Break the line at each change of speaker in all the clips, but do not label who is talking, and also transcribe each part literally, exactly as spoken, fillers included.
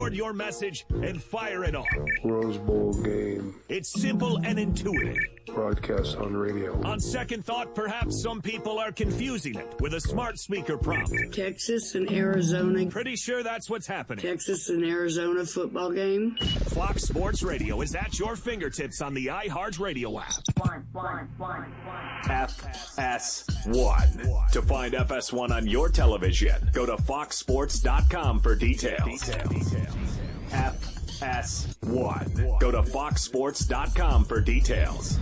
Record your message and fire it off.
Rose Bowl game.
It's simple and intuitive.
Broadcast on radio.
On second thought, perhaps some people are confusing it with a smart speaker prompt.
Texas and Arizona.
Pretty sure that's what's happening.
Texas and Arizona football game.
Fox Sports Radio is at your fingertips on the iHeartRadio app.
One, one, one, one.
F S one. To find F S one on your television, go to fox sports dot com for details. F S one. Go to fox sports dot com for details.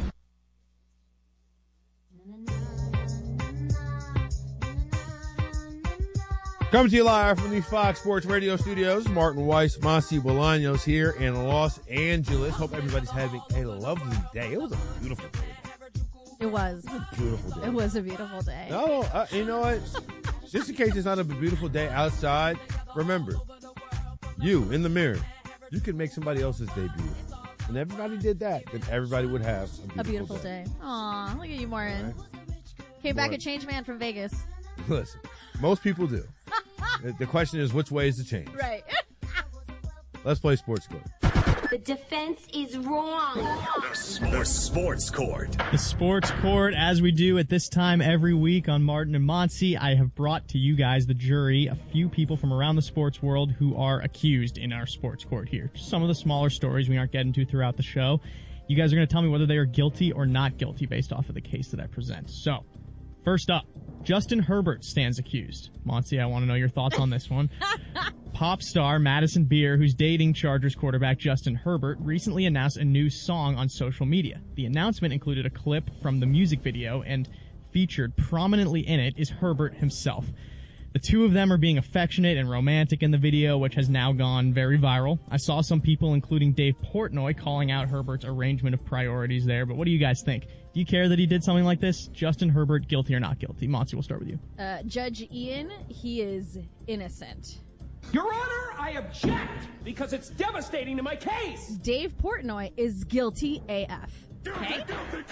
Coming to you live from the Fox Sports Radio studios, Martin Weiss, Masi Bolaños here in Los Angeles. Hope everybody's having a lovely day. It was a beautiful day.
It was.
It was a beautiful day.
It was a beautiful day.
No, uh, you know what? Just in case it's not a beautiful day outside, remember, you in the mirror, you can make somebody else's day beautiful. And everybody did that, then everybody would have a beautiful,
a beautiful
day.
day. Aw, look at you, Martin. Right. Came back a changed man from Vegas.
Listen, most people do. The question is, which way is the change?
Right.
Let's play Sports Court.
The defense is wrong.
The Sports Court.
The Sports Court, as we do at this time every week on Martin and Monty, I have brought to you guys, the jury, a few people from around the sports world who are accused in our Sports Court here. Some of the smaller stories we aren't getting to throughout the show. You guys are going to tell me whether they are guilty or not guilty based off of the case that I present. So, first up, Justin Herbert stands accused. Monty, I want to know your thoughts on this one. Pop star Madison Beer, who's dating Chargers quarterback Justin Herbert, recently announced a new song on social media. The announcement included a clip from the music video, and featured prominently in it is Herbert himself. The two of them are being affectionate and romantic in the video, which has now gone very viral. I saw some people, including Dave Portnoy, calling out Herbert's arrangement of priorities there, but what do you guys think? Do you care that he did something like this? Justin Herbert, guilty or not guilty? Monty, we'll start with you.
Uh, Judge Ian, he is innocent.
Your Honor, I object because it's devastating to my case.
Dave Portnoy is guilty A F. Okay?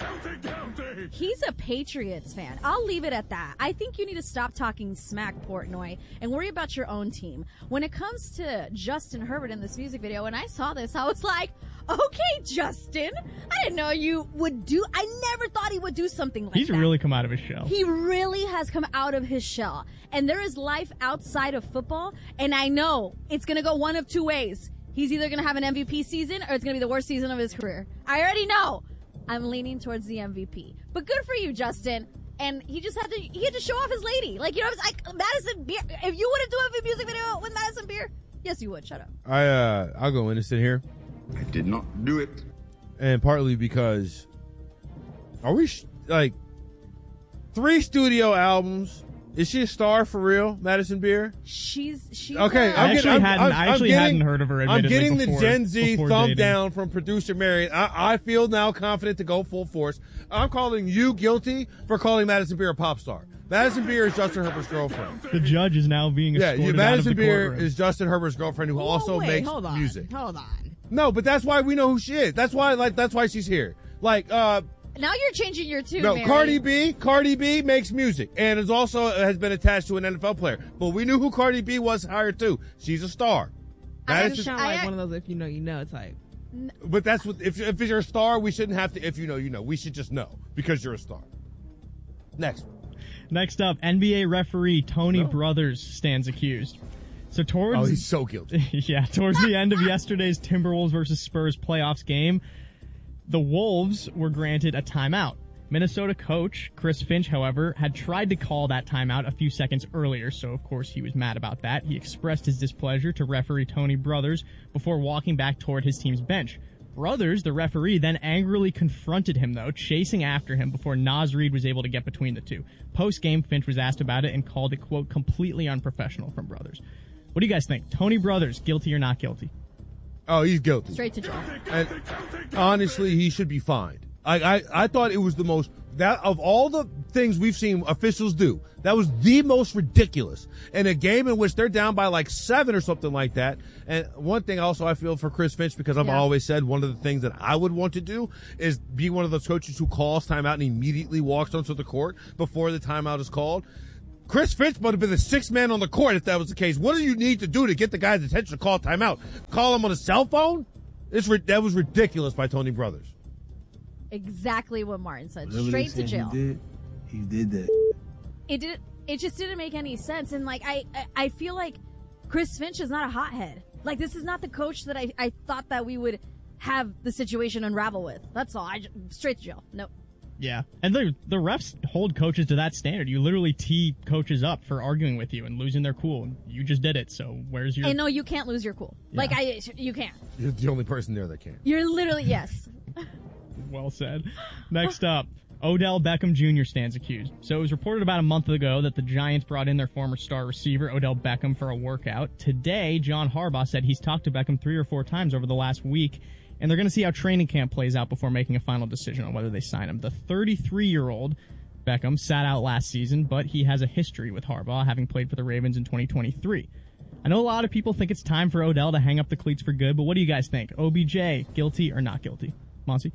He's a Patriots fan. I'll leave it at that. I think you need to stop talking smack, Portnoy, and worry about your own team. When it comes to Justin Herbert in this music video, when I saw this, I was like, okay, Justin, I didn't know you would do, I never thought he would do something like
He's
that. He's
really come out of his shell.
He really has come out of his shell. And there is life outside of football, and I know it's going to go one of two ways. He's either going to have an M V P season or it's going to be the worst season of his career. I already know. I'm leaning towards the M V P. But good for you, Justin. And he just had to, he had to show off his lady. Like, you know, it's like Madison Beer. If you wouldn't do a music video with Madison Beer, yes, you would. Shut up.
I, uh, I'll go innocent here.
I did not do it.
And partly because, are we, sh- like, three studio albums? Is she a star for real, Madison Beer?
She's, she's
okay.
Uh,
I actually,
I'm,
hadn't,
I'm,
I actually
getting,
hadn't heard of her.
I'm getting
before,
the Gen Z thumb
dating.
down from producer Mary. I, I feel now confident to go full force. I'm calling you guilty for calling Madison Beer a pop star. Madison Beer is Justin Herbert's girlfriend.
The judge is now being
yeah.
escorted
Madison
out of the
Beer
courtroom.
is Justin Herbert's girlfriend, who
Whoa,
also
wait,
makes
hold on,
music.
Hold on.
No, but that's why we know who she is. That's why, like, that's why she's here. Like, uh.
Now you're changing your tune,
No,
Mary.
Cardi B, Cardi B makes music and is also has been attached to an N F L player. But we knew who Cardi B was hired to. She's a star.
I
Madison,
sound like
I-
one of those if you know, you know type.
but that's what, if, if you're a star, we shouldn't have to, if you know, you know. We should just know because you're a star. Next one.
Next up, N B A referee Tony
No.
Brothers stands accused. So towards
Oh, he's so guilty.
yeah, towards the end of yesterday's Timberwolves versus Spurs playoffs game, the Wolves were granted a timeout. Minnesota coach Chris Finch, however, had tried to call that timeout a few seconds earlier, so of course he was mad about that. He expressed his displeasure to referee Tony Brothers before walking back toward his team's bench. Brothers, the referee, then angrily confronted him, though, chasing after him before Naz Reid was able to get between the two. Post-game, Finch was asked about it and called it, quote, completely unprofessional from Brothers. What do you guys think? Tony Brothers, guilty or not guilty?
Oh, he's guilty.
Straight to jail.
And honestly, he should be fined. I, I, I thought it was the most, that of all the things we've seen officials do, that was the most ridiculous. In a game in which they're down by like seven or something like that. And one thing also I feel for Chris Finch, because I've
Yeah.
always said one of the things that I would want to do is be one of those coaches who calls timeout and immediately walks onto the court before the timeout is called. Chris Finch would have been the sixth man on the court if that was the case. What do you need to do to get the guy's attention to call timeout? Call him on a cell phone? It's, that was ridiculous by Tony Brothers.
Exactly what Martin said.
Whatever
Straight to jail.
He did, he did that.
It did. It just didn't make any sense. And like, I, I feel like Chris Finch is not a hothead. Like, this is not the coach that I, I thought that we would have the situation unravel with. That's all. I straight to jail. Nope.
Yeah, and the the refs hold coaches to that standard. You literally tee coaches up for arguing with you and losing their cool. You just did it, so where's your...
And no, you can't lose your cool. Yeah. Like, I, you can't.
You're the only person there that can.
You're literally, yes.
Well said. Next up, Odell Beckham Junior stands accused. So it was reported about a month ago that the Giants brought in their former star receiver, Odell Beckham, for a workout. Today, John Harbaugh said he's talked to Beckham three or four times over the last week, and they're going to see how training camp plays out before making a final decision on whether they sign him. The thirty-three-year-old Beckham sat out last season, but he has a history with Harbaugh, having played for the Ravens in twenty twenty-three. I know a lot of people think it's time for Odell to hang up the cleats for good, but what do you guys think? O B J, guilty or not guilty? Monty?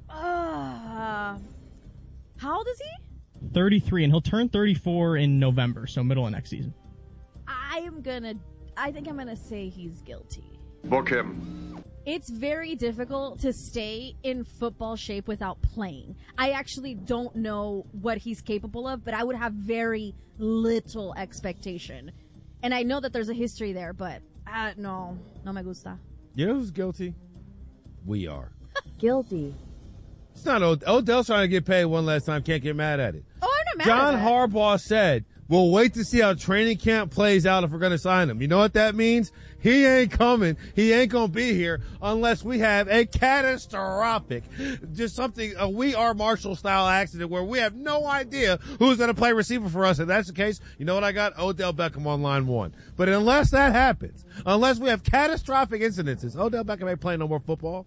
Uh, how old is he?
thirty-three, and he'll turn thirty-four in November, so middle of next season.
I am going to, I think I'm going to say he's guilty.
Book him.
It's very difficult to stay in football shape without playing. I actually don't know what he's capable of, but I would have very little expectation. And I know that there's a history there, but uh, no, no me gusta.
You know who's guilty? We are.
Guilty.
It's not Od- Odell's trying to get paid one last time. Can't get mad at it.
Oh, I'm not mad
John
at that.
Harbaugh said, we'll wait to see how training camp plays out if we're going to sign him. You know what that means? He ain't coming. He ain't going to be here unless we have a catastrophic, just something, a We Are Marshall style accident where we have no idea who's going to play receiver for us. If that's the case, you know what I got? Odell Beckham on line one. But unless that happens, unless we have catastrophic incidences, Odell Beckham ain't playing no more football.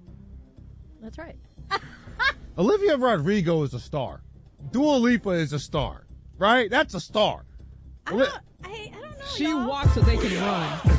That's right.
Olivia Rodrigo is a star. Dua Lipa is a star. Right? That's a star.
I don't, I, I don't know.
She
y'all.
walks so they can run.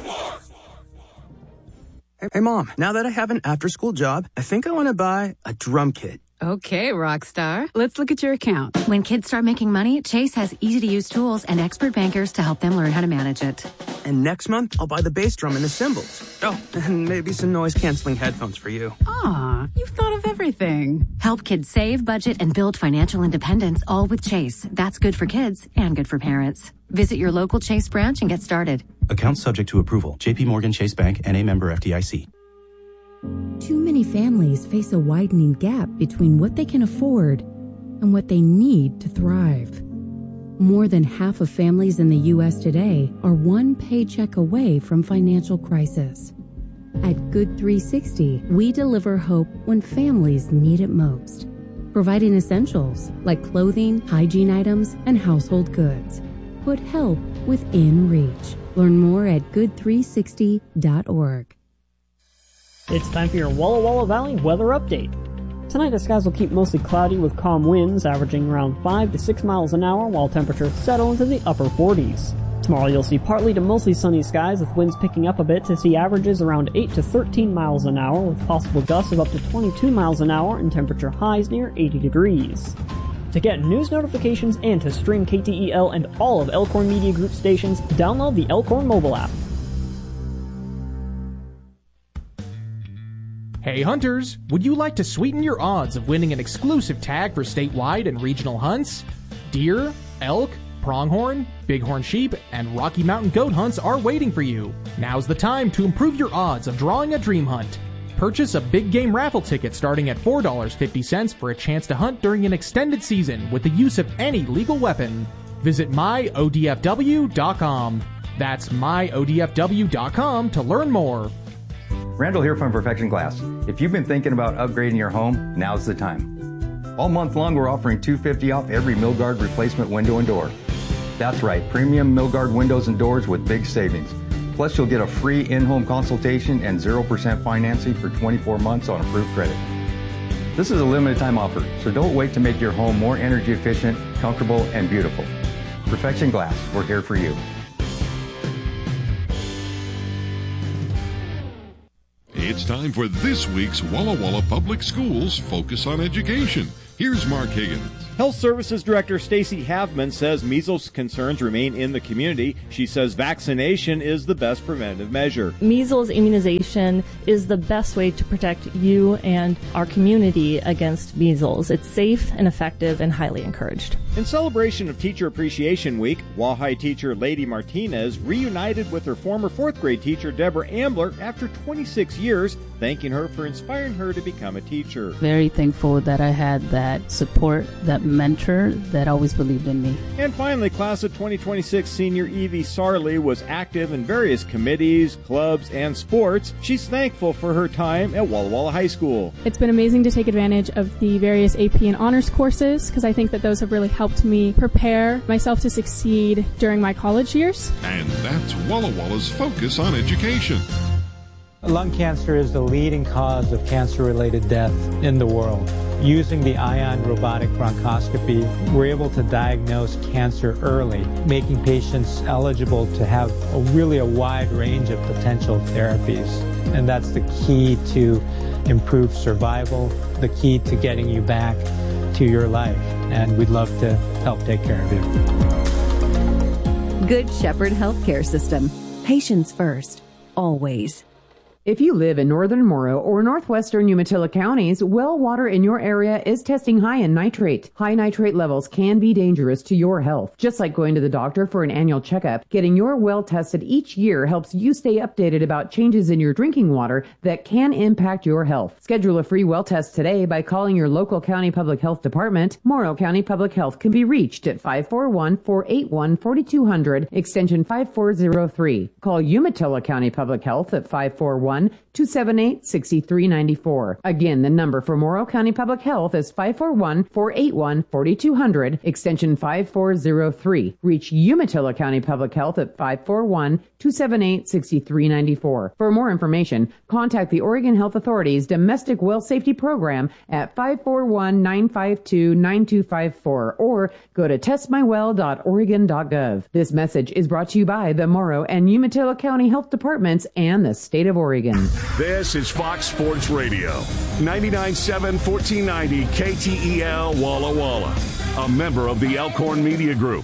Hey, Mom, now that I have an after-school job, I think I want to buy a drum kit.
Okay, Rockstar. Let's look at your account.
When kids start making money, Chase has easy-to-use tools and expert bankers to help them learn how to manage it.
And next month, I'll buy the bass drum and the cymbals. Oh, and maybe some noise-canceling headphones for you.
Aw, you've thought of everything.
Help kids save, budget, and build financial independence, all with Chase. That's good for kids and good for parents. Visit your local Chase branch and get started.
Account subject to approval. J P Morgan Chase Bank, N A member F D I C.
Too many families face a widening gap between what they can afford and what they need to thrive. More than half of families in the U S today are one paycheck away from financial crisis. At Good three sixty, we deliver hope when families need it most, providing essentials like clothing, hygiene items, and household goods. Put help within reach. Learn more at good three sixty dot org.
It's time for your Walla Walla Valley weather update. Tonight the skies will keep mostly cloudy with calm winds averaging around five to six miles an hour while temperatures settle into the upper forties. Tomorrow you'll see partly to mostly sunny skies with winds picking up a bit to see averages around eight to thirteen miles an hour with possible gusts of up to twenty-two miles an hour and temperature highs near eighty degrees. To get news notifications and to stream K T E L and all of Elkhorn Media Group stations, download the Elkhorn mobile app.
Hey hunters, would you like to sweeten your odds of winning an exclusive tag for statewide and regional hunts? Deer, elk, pronghorn, bighorn sheep, and Rocky Mountain goat hunts are waiting for you. Now's the time to improve your odds of drawing a dream hunt. Purchase a big game raffle ticket starting at four dollars and fifty cents for a chance to hunt during an extended season with the use of any legal weapon. Visit my O D F W dot com. That's my O D F W dot com to learn more.
Randall here from Perfection Glass. If you've been thinking about upgrading your home, now's the time. All month long, we're offering two hundred fifty dollars off every Milgard replacement window and door. That's right, premium Milgard windows and doors with big savings. Plus, you'll get a free in-home consultation and zero percent financing for twenty-four months on approved credit. This is a limited time offer, so don't wait to make your home more energy efficient, comfortable, and beautiful. Perfection Glass, we're here for you.
It's time for this week's Walla Walla Public Schools Focus on Education. Here's Mark Higgins.
Health Services Director Stacy Havman says measles concerns remain in the community. She says vaccination is the best preventative measure.
Measles immunization is the best way to protect you and our community against measles. It's safe and effective and highly encouraged.
In celebration of Teacher Appreciation Week, Wahai teacher Lady Martinez reunited with her former fourth grade teacher Deborah Ambler after twenty-six years, thanking her for inspiring her to become a teacher.
Very thankful that I had that support, that mentor that always believed in me.
And finally, class of twenty twenty-six senior Evie Sarley was active in various committees, clubs, and sports. She's thankful for her time at Walla Walla High School.
It's been amazing to take advantage of the various A P and honors courses because I think that those have really helped me prepare myself to succeed during my college years.
And that's Walla Walla's focus on education.
Lung cancer is the leading cause of cancer-related death in the world. Using the Ion robotic bronchoscopy, we're able to diagnose cancer early, making patients eligible to have a really a wide range of potential therapies. And that's the key to improved survival, the key to getting you back to your life. And we'd love to help take care of you.
Good Shepherd Healthcare System. Patients first. Always.
If you live in northern Morrow or northwestern Umatilla counties, well water in your area is testing high in nitrate. High nitrate levels can be dangerous to your health. Just like going to the doctor for an annual checkup, getting your well tested each year helps you stay updated about changes in your drinking water that can impact your health. Schedule a free well test today by calling your local county public health department. Morrow County Public Health can be reached at five four one, four eight one, four two zero zero, extension five four zero three. Call Umatilla County Public Health at five four one, two seven eight, six three nine four. Again, the number for Morrow County Public Health is five four one, four eight one, four two zero zero, extension five four zero three. Reach Umatilla County Public Health at five four one, two seven eight, six three nine four. For more information, contact the Oregon Health Authority's Domestic Well Safety Program at five four one, nine five two, nine two five four or go to test my well dot oregon dot gov. This message is brought to you by the Morrow and Umatilla County Health Departments and the state of Oregon.
This is Fox Sports Radio, ninety-nine point seven, fourteen ninety K T E L Walla Walla, a member of the Elkhorn Media Group.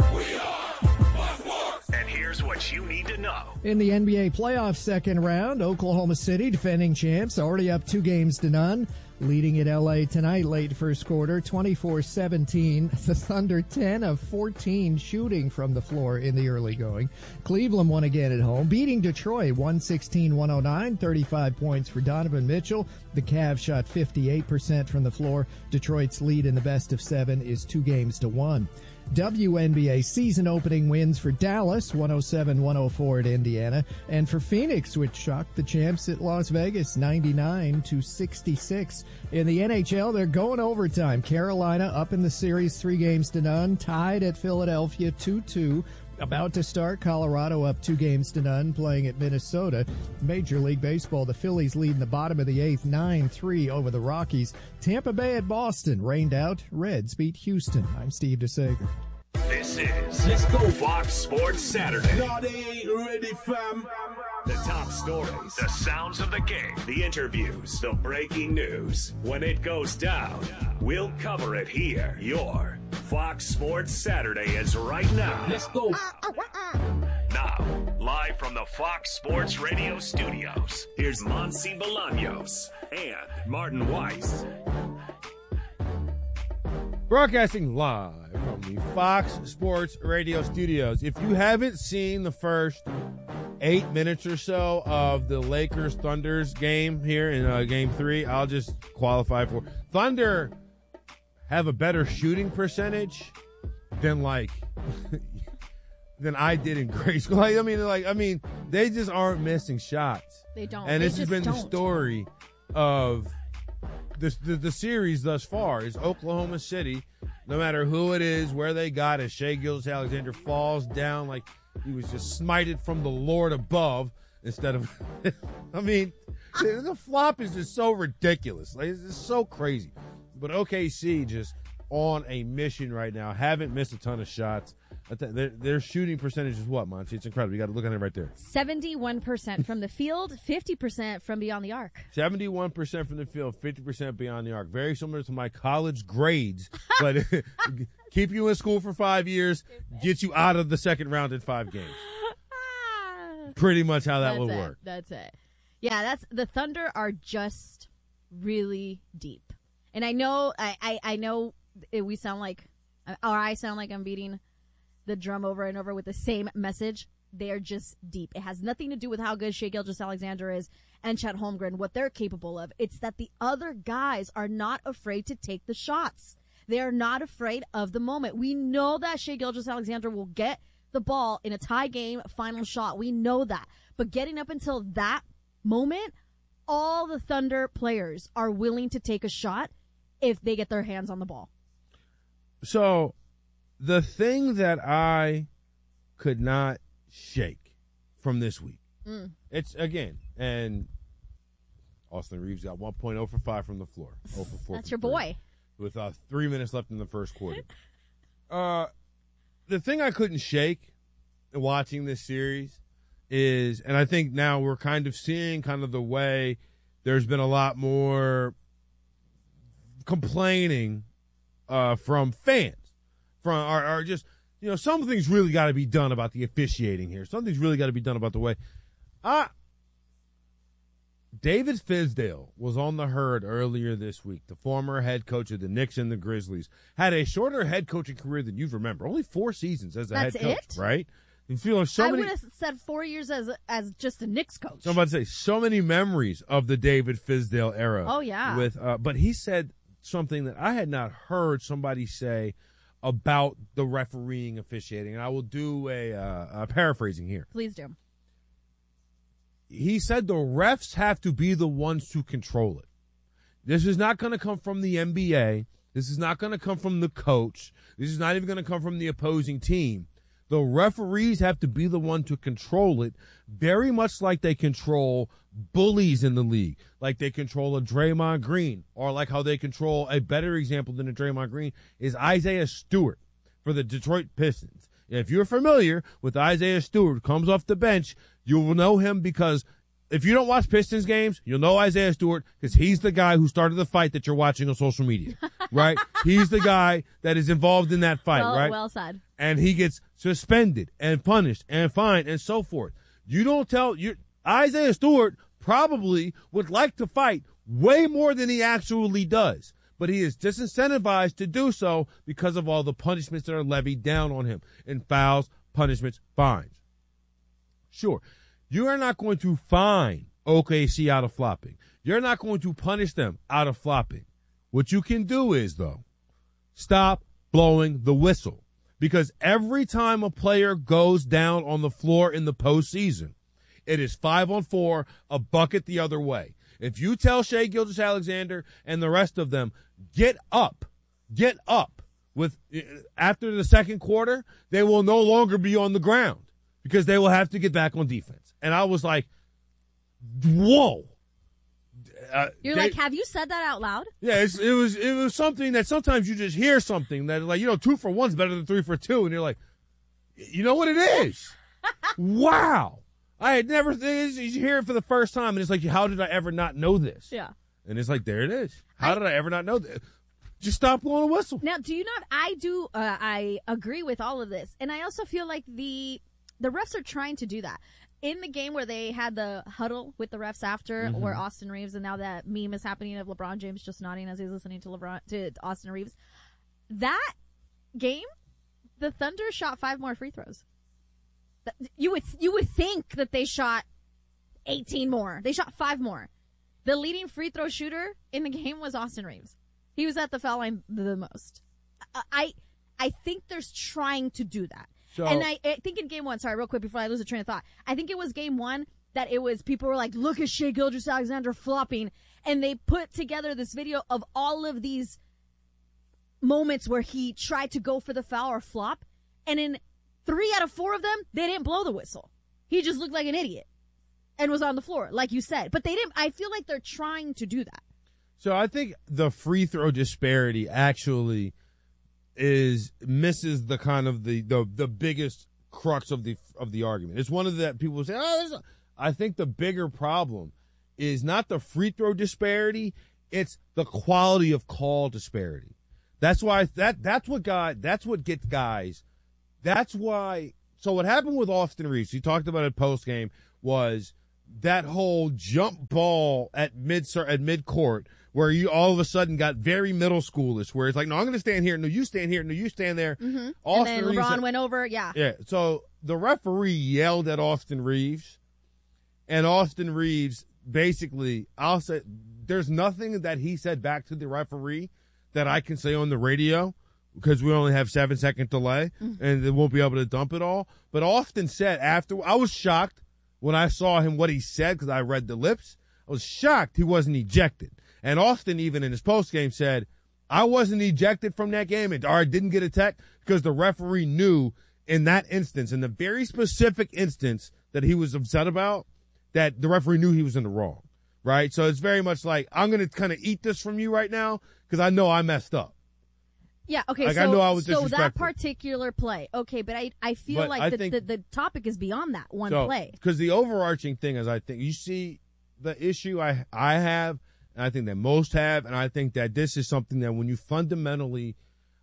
And here's what you need to know.
In the N B A playoff second round, Oklahoma City, defending champs, already up two games to none. Leading at L A tonight, late first quarter, twenty-four seventeen. The Thunder ten of fourteen shooting from the floor in the early going. Cleveland won again at home, beating Detroit one sixteen one oh nine, thirty-five points for Donovan Mitchell. The Cavs shot fifty-eight percent from the floor. Detroit's lead in the best of seven is two games to one. W N B A season opening wins for Dallas, one oh seven one oh four at Indiana, and for Phoenix, which shocked the champs at Las Vegas, ninety-nine to sixty-six. In the N H L, they're going overtime. Carolina up in the series three games to none, tied at Philadelphia two two. About to start, Colorado up two games to none, playing at Minnesota. Major League Baseball, the Phillies lead in the bottom of the eighth, nine three over the Rockies. Tampa Bay at Boston, rained out. Reds beat Houston. I'm Steve DeSager.
This is Let's Go Fox Sports Saturday. No, they ain't ready, fam. The top stories, the sounds of the game, the interviews, the breaking news. When it goes down, we'll cover it here. Your Fox Sports Saturday is right now. Let's go. Now, live from the Fox Sports Radio studios, here's Monsi Bolaños and Martin Weiss.
Broadcasting live from the Fox Sports Radio studios. If you haven't seen the first eight minutes or so of the Lakers Thunder's game here in uh, game three, I'll just qualify for Thunder have a better shooting percentage than like than I did in grade school. Like, I mean, like I mean, they just aren't missing shots.
They don't.
And
they
this has been
don't.
the story of this the, the series thus far is Oklahoma City. No matter who it is, where they got it, Shai Gilgeous-Alexander falls down like he was just smited from the Lord above instead of, I mean, the flop is just so ridiculous. Like, it's just so crazy. But O K C just on a mission right now. Haven't missed a ton of shots. I th- their, their shooting percentage is what, Monty? It's incredible. You got to look at it right there.
seventy-one percent from the field, fifty percent from beyond the arc.
seventy-one percent from the field, fifty percent beyond the arc. Very similar to my college grades, but keep you in school for five years, get you out of the second round in five games. Pretty much how that
That's
would
it.
work.
That's it. Yeah, that's the Thunder are just really deep. And I know, I, I, I know it, we sound like, or I sound like I'm beating the drum over and over with the same message. They are just deep. It has nothing to do with how good Shai Gilgeous-Alexander is and Chet Holmgren, what they're capable of. It's that the other guys are not afraid to take the shots. They are not afraid of the moment. We know that Shai Gilgeous-Alexander will get the ball in a tie game, final shot. We know that. But getting up until that moment, all the Thunder players are willing to take a shot if they get their hands on the ball.
So the thing that I could not shake from this week, mm. it's, again, and Austin Reeves got one point oh for five from the floor. oh for four
That's your
three,
boy.
With uh, three minutes left in the first quarter. uh, the thing I couldn't shake watching this series is, and I think now we're kind of seeing kind of the way there's been a lot more complaining uh, from fans, from are, are just, you know, something's really got to be done about the officiating here. Something's really got to be done about the way. Uh, David Fizdale was on the Herd earlier this week, the former head coach of the Knicks and the Grizzlies. Had a shorter head coaching career than you remember. Only four seasons as a
That's
head coach,
it?
right? You feel so
I
many.
would have said four years as as just a Knicks coach.
So I'm about to say so many memories of the David Fizdale era.
Oh, yeah.
With uh, but he said something that I had not heard somebody say about the refereeing officiating, and I will do a, uh, a paraphrasing here.
Please do.
He said the refs have to be the ones to control it. This is not going to come from the N B A. This is not going to come from the coach. This is not even going to come from the opposing team. The referees have to be the one to control it, very much like they control bullies in the league, like they control a Draymond Green, or like how they control, a better example than a Draymond Green is Isaiah Stewart for the Detroit Pistons. If you're familiar with Isaiah Stewart, who comes off the bench, you will know him because if you don't watch Pistons games, you'll know Isaiah Stewart because he's the guy who started the fight that you're watching on social media, right? He's the guy that is involved in that fight,
well,
right?
Well said.
And he gets suspended and punished and fined and so forth. You don't tell you Isaiah Stewart probably would like to fight way more than he actually does, but he is disincentivized to do so because of all the punishments that are levied down on him in fouls, punishments, fines. Sure, you are not going to fine O K C out of flopping. You're not going to punish them out of flopping. What you can do is, though, stop blowing the whistle. Because every time a player goes down on the floor in the postseason, it is five on four, a bucket the other way. If you tell Shai Gilgeous-Alexander and the rest of them, get up, get up, with after the second quarter, they will no longer be on the ground because they will have to get back on defense. And I was like, whoa. Uh,
You're
they,
like, have you said that out loud?
Yeah, it's, it was it was something that sometimes you just hear something that, like, you know, two for one's better than three for two, and you're like, you know what it is? Wow. I had never, you hear it for the first time, and it's like, how did I ever not know this?
Yeah.
And it's like, there it is. How I, did I ever not know this? Just stop blowing a whistle.
Now, do you not, I do, uh, I agree with all of this, and I also feel like the the refs are trying to do that. In the game where they had the huddle with the refs after, mm-hmm. where Austin Reeves, and now that meme is happening of LeBron James just nodding as he's listening to LeBron to Austin Reeves, that game, the Thunder shot five more free throws. You would you would think that they shot eighteen more. They shot five more. The leading free throw shooter in the game was Austin Reeves. He was at the foul line the most. I I think there's trying to do that. So, and I, I think in game one, sorry, real quick before I lose a train of thought, I think it was game one that it was, people were like, look at Shai Gilgeous-Alexander flopping. And they put together this video of all of these moments where he tried to go for the foul or flop. And in three out of four of them, they didn't blow the whistle. He just looked like an idiot and was on the floor, like you said. But they didn't, I feel like they're trying to do that.
So I think the free throw disparity actually is misses the kind of the, the, the biggest crux of the of the argument. It's one of the that people say, oh, there's a, I think the bigger problem is not the free throw disparity, it's the quality of call disparity. That's why that that's what got that's what gets guys. That's why. So what happened with Austin Reeves, he talked about it post game, was that whole jump ball at mid at mid court where you all of a sudden got very middle schoolish, where it's like, no, I'm going to stand here, no, you stand here, no, you stand there.
Mm-hmm.
Austin
and then
Reeves,
LeBron went over, yeah.
Yeah. So the referee yelled at Austin Reeves, and Austin Reeves basically, I'll say, there's nothing that he said back to the referee that I can say on the radio, because we only have seven second delay mm-hmm. and they won't be able to dump it all. But Austin said after, I was shocked when I saw him, what he said, because I read the lips. I was shocked he wasn't ejected. And Austin, even in his post game, said, I wasn't ejected from that game and or didn't get a tech because the referee knew in that instance, in the very specific instance that he was upset about, that the referee knew he was in the wrong. Right? So it's very much like, I'm going to kind of eat this from you right now because I know I messed up.
Yeah, okay,
like,
so,
I know I was
so that particular play, okay, but I, I feel
but
like
I
the,
think,
the, the topic is beyond that one
so,
play.
Because the overarching thing is, I think, you see the issue I I have, and I think that most have, and I think that this is something that when you fundamentally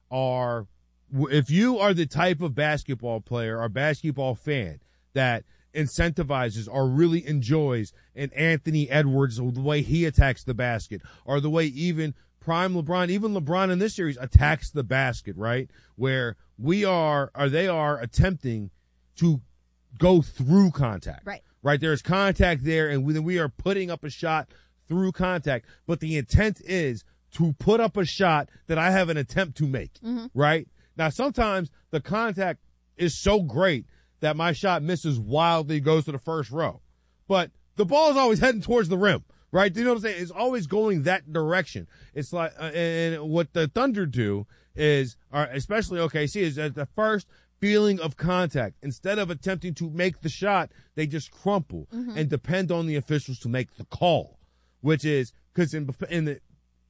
are, if you are the type of basketball player or basketball fan that incentivizes or really enjoys an Anthony Edwards, the way he attacks the basket, or the way even prime LeBron, even LeBron in this series attacks the basket, right? Where we are, or they are attempting to go through contact.
Right.
Right. There's contact there, and we, we are putting up a shot through contact, but the intent is to put up a shot that I have an attempt to make.
Mm-hmm.
Right. Now, sometimes the contact is so great that my shot misses wildly, goes to the first row, but the ball is always heading towards the rim. Right? You know what I'm saying? It's always going that direction. It's like, uh, and what the Thunder do is, or especially O K C, is at the first feeling of contact, instead of attempting to make the shot, they just crumple mm-hmm. and depend on the officials to make the call, which is, because in, in the,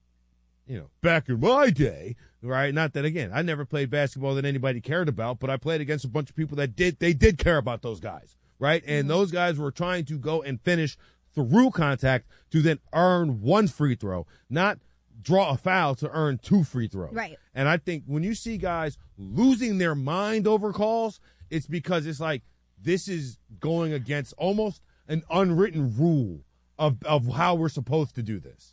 you know, back in my day, right? Not that, again, I never played basketball that anybody cared about, but I played against a bunch of people that did, they did care about those guys, right? And mm-hmm. those guys were trying to go and finish through contact to then earn one free throw, not draw a foul to earn two free throws.
Right.
And I think when you see guys losing their mind over calls, it's because it's like this is going against almost an unwritten rule of, of how we're supposed to do this.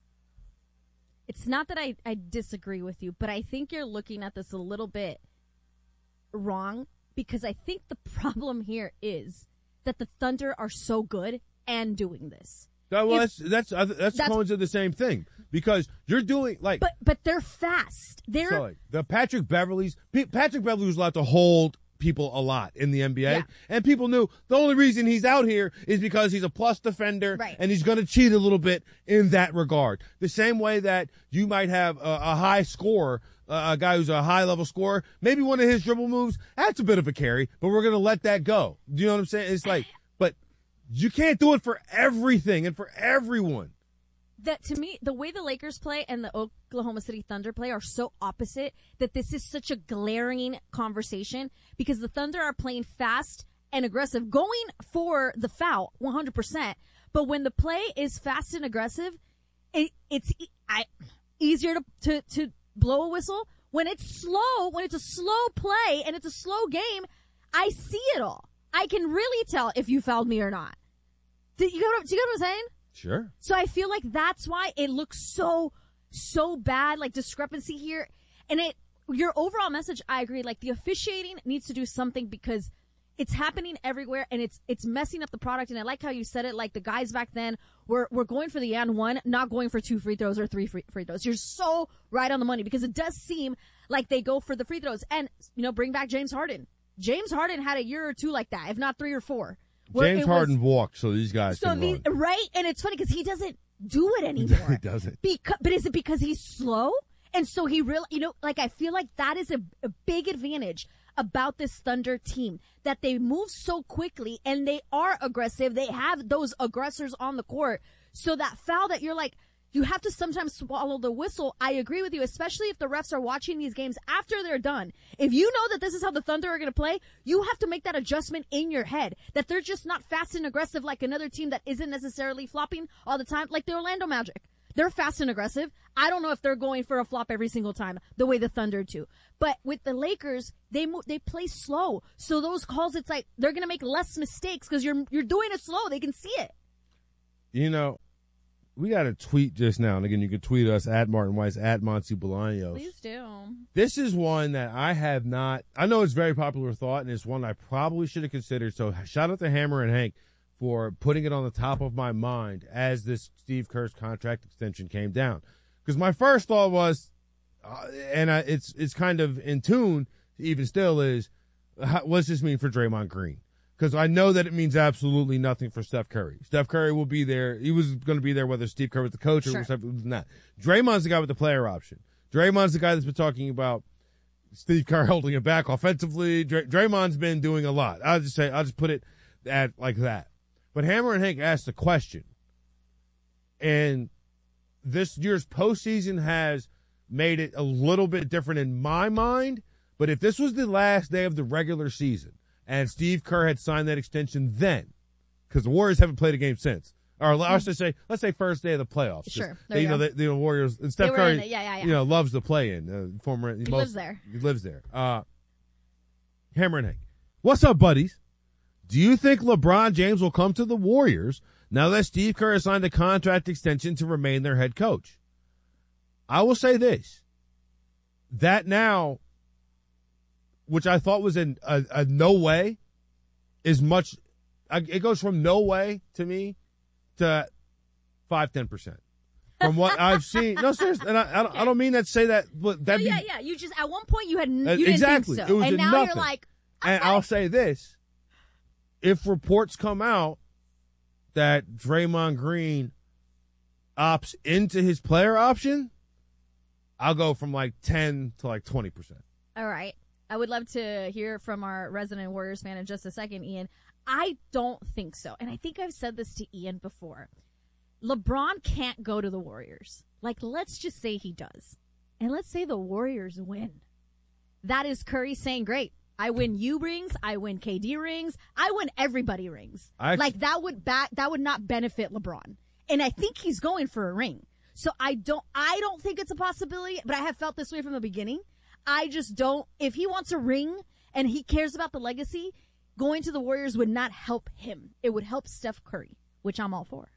It's not that I, I disagree with you, but I think you're looking at this a little bit wrong, because I think the problem here is that the Thunder are so good and doing this.
That, well,
if,
that's that's that's, that's cones of the same thing, because you're doing like,
but but they're fast. They're
so like, the Patrick Beverleys. P- Patrick Beverley was allowed to hold people a lot in the N B A,
yeah.
and people knew the only reason he's out here is because he's a plus defender,
right.
and he's going to cheat a little bit in that regard. The same way that you might have a, a high scorer. Uh, a guy who's a high-level scorer, maybe one of his dribble moves, that's a bit of a carry, but we're going to let that go. Do you know what I'm saying? It's like, but you can't do it for everything and for everyone.
That, to me, the way the Lakers play and the Oklahoma City Thunder play are so opposite that this is such a glaring conversation, because the Thunder are playing fast and aggressive, going for the foul one hundred percent. But when the play is fast and aggressive, it, it's I, easier to, to, to blow a whistle. When it's slow, when it's a slow play and it's a slow game, I see it all. I can really tell if you fouled me or not. Do you get what, do you get what I'm saying?
Sure.
So I feel like that's why it looks so, so bad, like discrepancy here. And it, your overall message, I agree, like the officiating needs to do something, because it's happening everywhere and it's, it's messing up the product. And I like how you said it, like the guys back then were, were going for the and one, not going for two free throws or three free, free throws. You're so right on the money, because it does seem like they go for the free throws. And, you know, bring back James Harden. James Harden had a year or two like that, if not three or four.
James Harden was, walked, so these guys
so
can
the,
run.
Right? And it's funny because he doesn't do it anymore.
He doesn't.
Because, but is it because he's slow? And so he really, you know, like I feel like that is a, a big advantage about this Thunder team, that they move so quickly and they are aggressive. They have those aggressors on the court. So that foul that you're like, You have to sometimes swallow the whistle. I agree with you, especially if the refs are watching these games after they're done. If you know that this is how the Thunder are going to play, you have to make that adjustment in your head, that they're just not fast and aggressive like another team that isn't necessarily flopping all the time, like the Orlando Magic. They're fast and aggressive. I don't know if they're going for a flop every single time, the way the Thunder do. But with the Lakers, they mo- they play slow. So those calls, it's like they're going to make less mistakes because you're you're doing it slow. They can see it.
You know, we got a tweet just now, and again, you can tweet us at Martin Weiss, at Monty Bolaños.
Please do.
This is one that I have not, I know it's very popular thought, and it's one I probably should have considered, so shout out to Hammer and Hank for putting it on the top of my mind as this Steve Kerr's contract extension came down. Because my first thought was, uh, and I, it's it's kind of in tune, even still, is, how, what's this mean for Draymond Green? Because I know that it means absolutely nothing for Steph Curry. Steph Curry will be there. He was going to be there whether Steve Kerr was the coach or
Sure.
Steph was not. Draymond's the guy with the player option. Draymond's the guy that's been talking about Steve Kerr holding him back offensively. Dray- Draymond's been doing a lot. I'll just say, I'll just put it at like that. But Hammer and Hank asked a question. And this year's postseason has made it a little bit different in my mind. But if this was the last day of the regular season, and Steve Kerr had signed that extension then, because the Warriors haven't played a game since. Or let's just say, let's say first day of the playoffs.
Sure.
They,
There
you
you
know,
go.
the, the Warriors, and Steph
They were
Curry,
in it. Yeah, yeah, yeah.
you know, loves to play in. Uh, former,
He lives there.
He lives there. Uh, Hammer and Hank. What's up, buddies? Do you think LeBron James will come to the Warriors now that Steve Kerr has signed a contract extension to remain their head coach? I will say this. That now, which I thought was in a, a no way, is much, it goes from no way to me to five, ten percent. From what I've seen. No, seriously, and I, I, don't, I don't mean that to say that, but that
No, yeah, yeah. You just, at one point, you had, you
Uh,
didn't
exactly.
think
It
so.
was
And
a
now
nothing.
you're like,
And I'll say this. If reports come out that Draymond Green opts into his player option, I'll go from like ten to like twenty percent.
all right. I would love to hear from our resident Warriors fan in just a second, Ian. I don't think so. And I think I've said this to Ian before. LeBron can't go to the Warriors. Like, let's just say he does. And let's say the Warriors win. That is Curry saying, great. I win you rings. I win K D rings. I win everybody rings.
I actually-
like that would back, that would not benefit LeBron. And I think he's going for a ring. So I don't, I don't think it's a possibility, but I have felt this way from the beginning. I just don't, if he wants a ring and he cares about the legacy, going to the Warriors would not help him. It would help Steph Curry, which I'm all for.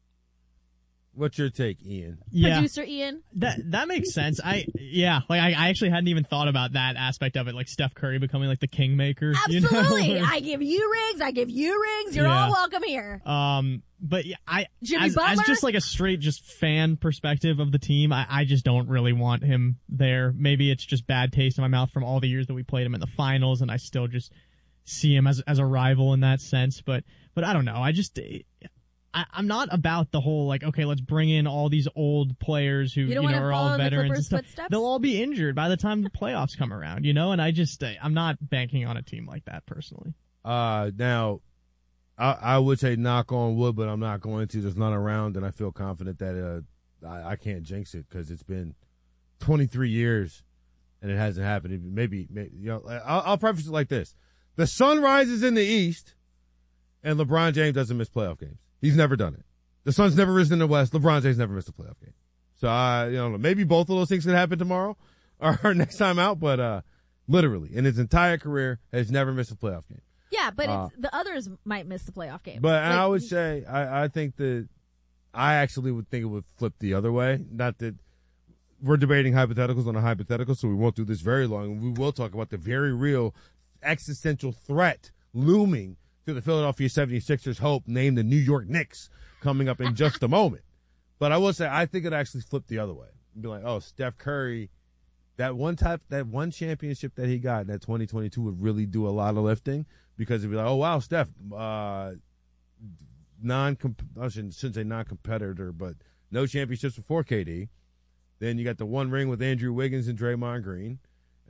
What's your take, Ian?
Yeah.
Producer Ian?
That that makes sense. I yeah, like I, I actually hadn't even thought about that aspect of it, like Steph Curry becoming like the kingmaker.
Absolutely.
You know?
I give you rings. I give you rings. You're
Yeah.
all welcome here.
Um, but yeah, I
Jimmy
as,
Butler?
as just like a straight just fan perspective of the team, I, I just don't really want him there. Maybe it's just bad taste in my mouth from all the years that we played him in the finals, and I still just see him as as a rival in that sense. But but I don't know. I just. I, I'm not about the whole, like, okay, let's bring in all these old players who,
You
you,
don't
know,
wanna
are
follow
all
the
veterans and
Clippers'
stuff.
footsteps?
They'll all be injured by the time the playoffs come around, you know? And I just, I'm not banking on a team like that personally.
Uh, now, I, I would say knock on wood, but I'm not going to. There's none around, and I feel confident that uh, I, I can't jinx it because it's been twenty-three years and it hasn't happened. Maybe, maybe you know, I'll, I'll preface it like this: the sun rises in the east, and LeBron James doesn't miss playoff games. He's never done it. The sun's never risen in the west. LeBron James never missed a playoff game. So I, you know, maybe both of those things could happen tomorrow or next time out, but uh, literally in his entire career has never missed a playoff game.
Yeah, but
Uh,
it's, the others might miss the playoff game.
But
Like,
I would say I, I think that I actually would think it would flip the other way. Not that we're debating hypotheticals on a hypothetical, so we won't do this very long. We will talk about the very real existential threat looming to the Philadelphia seventy-sixers hope, named the New York Knicks, coming up in just a moment. But I will say I think it actually flipped the other way. Be like, oh, Steph Curry, that one type, that one championship that he got in that twenty twenty-two would really do a lot of lifting because it'd be like, oh wow, Steph, uh, non, I shouldn't, shouldn't say non-competitor, but no championships before K D. Then you got the one ring with Andrew Wiggins and Draymond Green.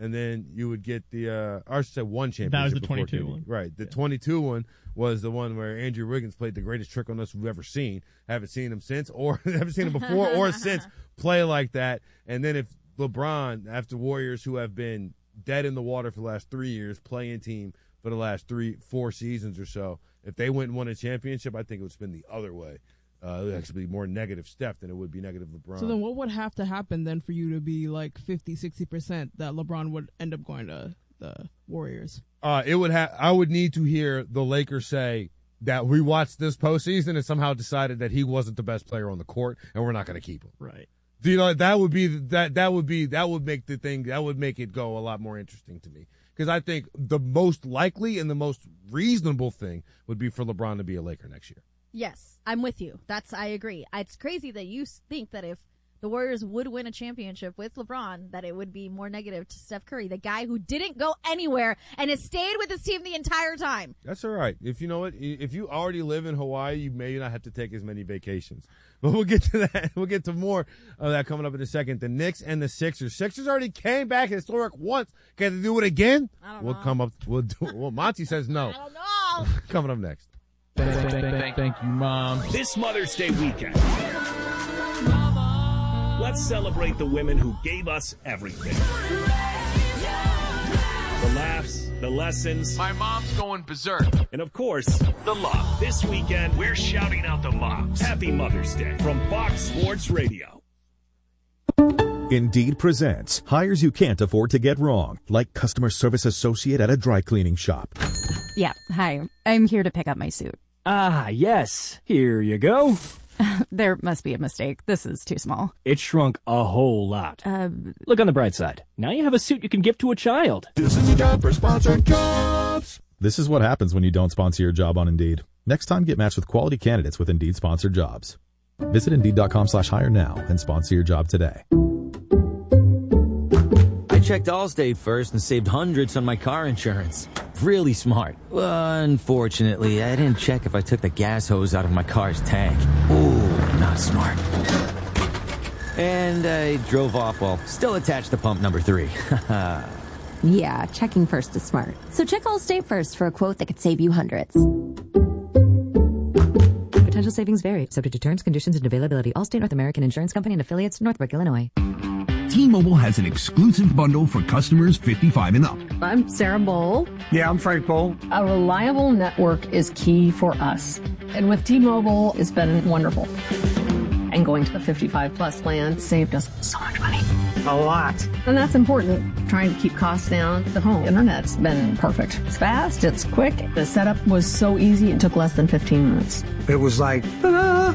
and then you would get the uh, – I should say one championship.
That was the
before
twenty-two
K D.
one.
Right. The yeah. twenty-two one was the one where Andrew Wiggins played the greatest trick on us we've ever seen. Haven't seen him since or – haven't seen him before or since play like that. And then if LeBron, after Warriors who have been dead in the water for the last three years, playing team for the last three, four seasons or so, if they went and won a championship, I think it would spin the other way. Uh, it would actually be more negative Steph than it would be negative LeBron.
So then what would have to happen then for you to be like fifty, sixty percent that LeBron would end up going to the Warriors?
Uh, it would have. I would need to hear the Lakers say that we watched this postseason and somehow decided that he wasn't the best player on the court and we're not going to keep him.
Right.
Do you know, that would be that that would be that would make the thing that would make it go a lot more interesting to me, because I think the most likely and the most reasonable thing would be for LeBron to be a Laker next year.
Yes, I'm with you. That's I agree. It's crazy that you think that if the Warriors would win a championship with LeBron, that it would be more negative to Steph Curry, the guy who didn't go anywhere and has stayed with his team the entire time.
That's all right. If you know what, if you already live in Hawaii, you may not have to take as many vacations. But we'll get to that. We'll get to more of that coming up in a second. The Knicks and the Sixers. Sixers already came back historic once. Can they do it again?
I don't
we'll
know.
come up. We'll do. Well, Monty says no.
I don't know.
Coming up next.
Thank, thank, thank, thank you, Mom.
This Mother's Day weekend, let's celebrate the women who gave us everything. The laughs, the lessons.
My mom's going berserk.
And of course, the love. This weekend, we're shouting out the moms. Happy Mother's Day from Fox Sports Radio.
Indeed presents hires you can't afford to get wrong, like customer service associate at a dry cleaning shop.
Yeah, hi. I'm here to pick up my suit.
Ah, yes. Here you go.
There must be a mistake. This is too small.
It shrunk a whole lot.
Uh,
Look on the bright side. Now you have a suit you can give to a child.
This is a job for sponsored jobs. This is what happens when you don't sponsor your job on Indeed. Next time, get matched with quality candidates with Indeed sponsored jobs. Visit Indeed.com slash hire now and sponsor your job today.
I checked Allstate first and saved hundreds on my car insurance. Really smart. Well, unfortunately, I didn't check if I took the gas hose out of my car's tank. Ooh, not smart. And I drove off while still attached to pump number three.
Yeah, checking first is smart. So check Allstate first for a quote that could save you hundreds.
Potential savings vary, subject to terms, conditions, and availability. Allstate North American Insurance Company and affiliates, Northbrook, Illinois.
T-Mobile has an exclusive bundle for customers fifty-five and up.
I'm Sarah Bowl.
Yeah, I'm Frank Bowl.
A reliable network is key for us. And with T-Mobile, it's been wonderful. And going to the fifty-five plus plan saved us so much money.
A lot.
And that's important. Trying to keep costs down. The home internet's been perfect. It's fast, it's quick. The setup was so easy, it took less than fifteen minutes.
It was like, ah.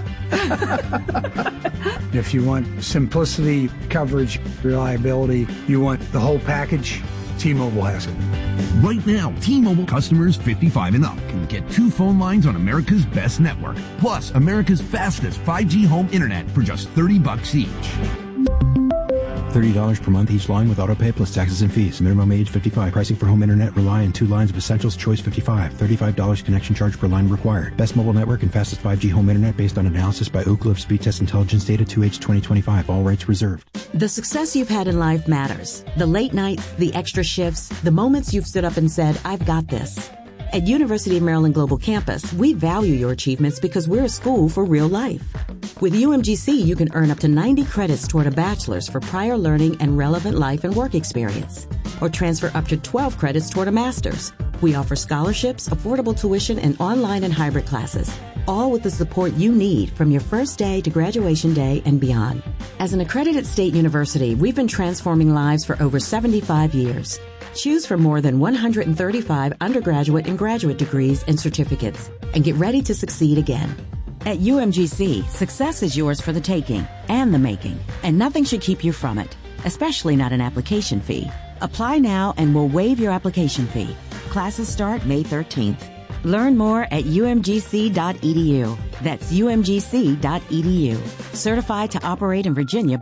If you want simplicity, coverage, reliability, you want the whole package, T-Mobile has it. Right now, T-Mobile customers fifty-five and up can get two phone lines on America's best network, plus America's fastest five G home internet for just thirty bucks each.
thirty dollars per month each line with autopay plus taxes and fees. Minimum age fifty-five. Pricing for home internet rely on two lines of Essentials. Choice fifty-five. thirty-five dollars connection charge per line required. Best mobile network and fastest five G home internet based on analysis by Ookla of Speed Test Intelligence Data two H twenty twenty-five. All rights reserved.
The success you've had in life matters. The late nights, the extra shifts, the moments you've stood up and said, I've got this. At University of Maryland Global Campus, we value your achievements because we're a school for real life. With U M G C, you can earn up to ninety credits toward a bachelor's for prior learning and relevant life and work experience, or transfer up to twelve credits toward a master's. We offer scholarships, affordable tuition, and online and hybrid classes, all with the support you need from your first day to graduation day and beyond. As an accredited state university, we've been transforming lives for over seventy-five years. Choose from more than one hundred thirty-five undergraduate and graduate degrees and certificates, and get ready to succeed again. At U M G C, success is yours for the taking and the making, and nothing should keep you from it, especially not an application fee. Apply now and we'll waive your application fee. Classes start May thirteenth. Learn more at U M G C dot E D U. That's U M G C dot E D U. Certified to operate in Virginia.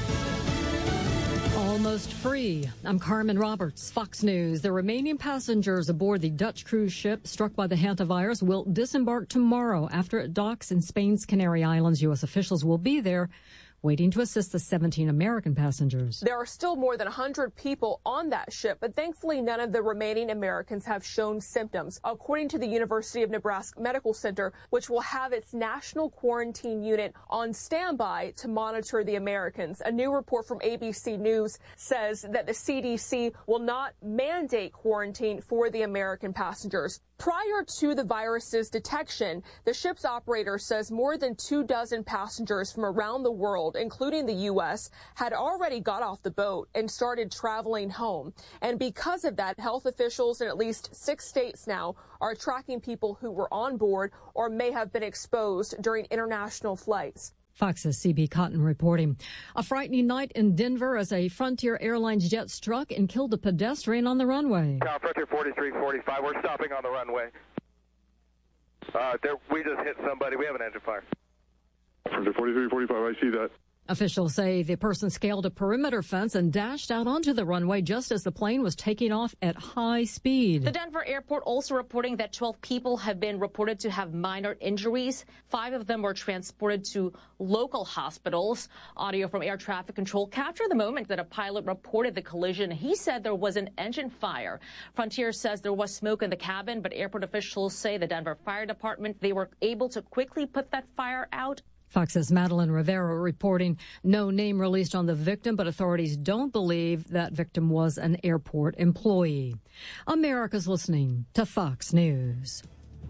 Almost free. I'm Carmen Roberts, Fox News. The remaining passengers aboard the Dutch cruise ship struck by the hantavirus will disembark tomorrow after it docks in Spain's Canary Islands. U S officials will be there waiting to assist the seventeen American passengers.
There are still more than one hundred people on that ship, but thankfully none of the remaining Americans have shown symptoms, according to the University of Nebraska Medical Center, which will have its national quarantine unit on standby to monitor the Americans. A new report from A B C News says that the C D C will not mandate quarantine for the American passengers. Prior to the virus's detection, the ship's operator says more than two dozen passengers from around the world, including the U S, had already got off the boat and started traveling home. And because of that, health officials in at least six states now are tracking people who were on board or may have been exposed during international flights.
Fox's C B Cotton reporting. A frightening night in Denver as a Frontier Airlines jet struck and killed a pedestrian on the runway.
Now, Frontier forty-three forty-five, we're stopping on the runway. Uh, there, we just hit somebody. We have an engine fire.
Frontier forty-three forty-five, I see that.
Officials say the person scaled a perimeter fence and dashed out onto the runway just as the plane was taking off at high speed.
The Denver airport also reporting that twelve people have been reported to have minor injuries. Five of them were transported to local hospitals. Audio from air traffic control captured the moment that a pilot reported the collision. He said there was an engine fire. Frontier says there was smoke in the cabin, but airport officials say the Denver Fire Department, they were able to quickly put that fire out.
Fox's Madeline Rivera reporting. No name released on the victim, but authorities don't believe that victim was an airport employee. America's listening to Fox News.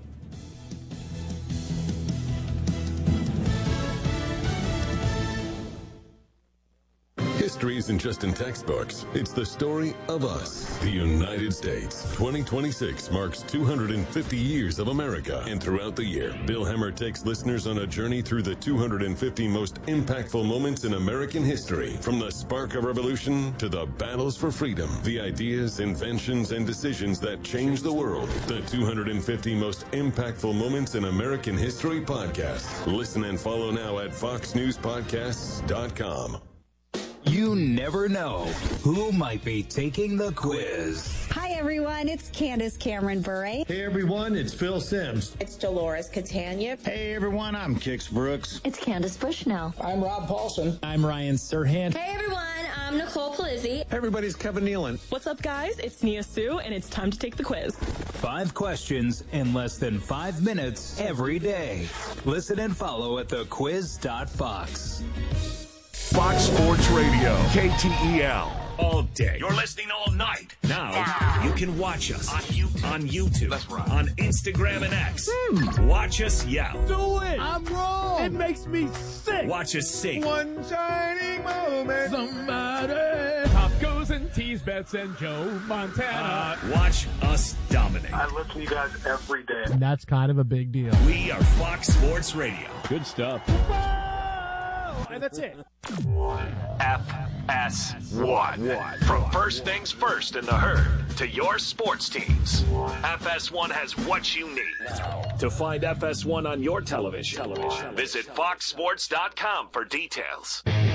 History isn't just in textbooks. It's the story of us, the United States. twenty twenty-six marks two hundred fifty years of America. And throughout the year, Bill Hemmer takes listeners on a journey through the two hundred fifty most impactful moments in American history. From the spark of revolution to the battles for freedom, the ideas, inventions, and decisions that changed the world. The two hundred fifty most impactful moments in American history podcast. Listen and follow now at fox news podcasts dot com.
You never know who might be taking the quiz.
Hi, everyone. It's Candace Cameron Bure.
Hey, everyone. It's Phil Sims.
It's Dolores Catania.
Hey, everyone. I'm Kix Brooks.
It's Candace Bushnell.
I'm Rob Paulson.
I'm Ryan Serhant.
Hey, everyone. I'm Nicole Palizzi.
Hey, everybody. It's Kevin Nealon.
What's up, guys? It's Nia Sue, and it's time to take the quiz.
Five questions in less than five minutes every day. Listen and follow at the quiz dot fox.
Fox Sports Radio, K T E L, all day. You're listening all night. Now, you can watch us on YouTube, on, YouTube, That's right. on Instagram and X. Hmm. Watch us yell.
Do it! I'm wrong! It makes me sick!
Watch us sing.
One shining moment.
Somebody. Tacos and teas, Bets and Joe Montana.
Uh, watch us dominate.
I listen to you guys every day.
And that's kind of a big deal.
We are Fox Sports Radio.
Good stuff.
And that's it.
F S one. From first things first in the herd to your sports teams, F S one has what you need. To find F S one on your television, television. visit fox sports dot com for details.